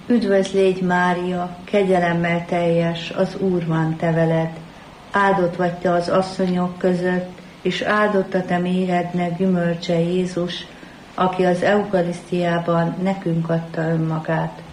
Üdvözl légy, Mária, kegyelemmel teljes, az Úr van te veled. Áldott vagy te az asszonyok között, és áldott a te méhednek gyümölcse Jézus, aki az eukarisztiában nekünk adta önmagát.